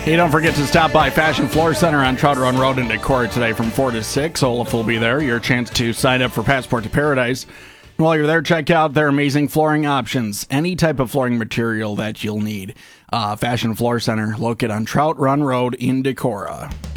Hey, don't forget to stop by Fashion Floor Center on Trout Run Road in Decorah today from 4 to 6. Olaf will be there. Your chance to sign up for Passport to Paradise. And while you're there, check out their amazing flooring options. Any type of flooring material that you'll need. Fashion Floor Center, located on Trout Run Road in Decorah.